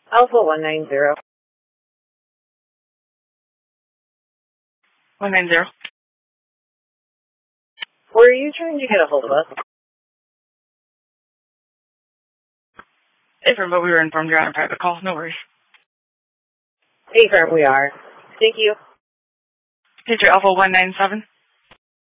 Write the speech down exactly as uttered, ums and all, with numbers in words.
Alpha one nine zero. one nine zero. Were you trying to get a hold of us? Different, but we were informed you're on a private call. No worries. Hey, firm, we are. Thank you. Picture Alpha one nine seven.